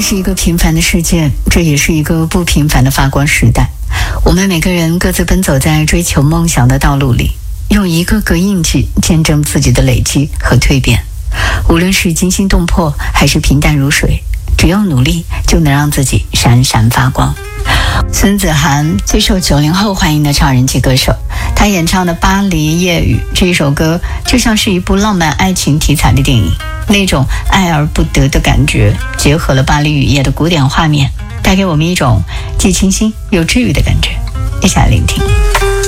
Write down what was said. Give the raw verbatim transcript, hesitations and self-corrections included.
是一个平凡的世界，这也是一个不平凡的发光时代。我们每个人各自奔走在追求梦想的道路里，用一个个印记见证自己的累积和蜕变。无论是惊心动魄还是平淡如水，只要努力就能让自己闪闪发光。孙子涵最受九零后欢迎的超人气歌手，他演唱的《巴黎夜雨》这一首歌就像是一部浪漫爱情题材的电影，那种爱而不得的感觉结合了巴黎雨夜的古典画面，带给我们一种既清新又治愈的感觉。一起来聆听。